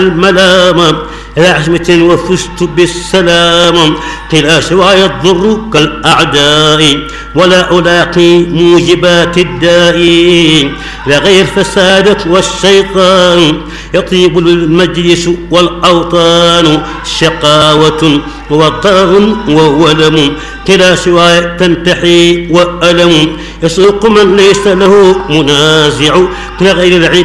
الملام إلى عزمة وفزت بالسلام قل سواي الضر كالأعداء ولا ألاقي موجبات الداء لغير فسادك والشيطان يطيب المجلس والأوطان شقاوة وضرر وولم كلا سواي تنتحي وألم يسوق من ليس له منازع كغير العيد